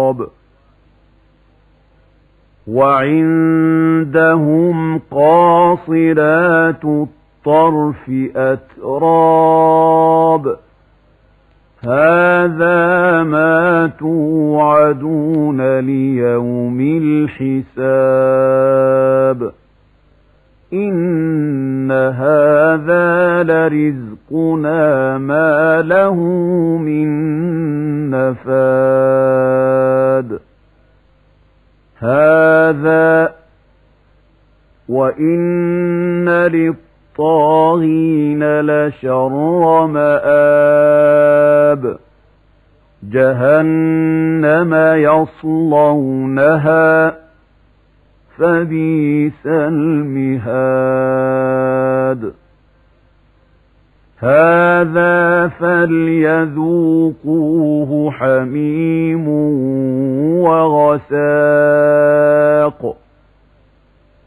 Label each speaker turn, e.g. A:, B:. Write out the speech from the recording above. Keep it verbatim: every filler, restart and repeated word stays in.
A: شراب وعندهم قاصرات الطرف أتراب هذا ما توعدون ليوم الحساب إن هذا لرزقنا ما له من نفاد هذا وإن للطاغين لشر مآب جهنم يصلونها فبئس المهاد هذا فليذوقوه حميم وغساق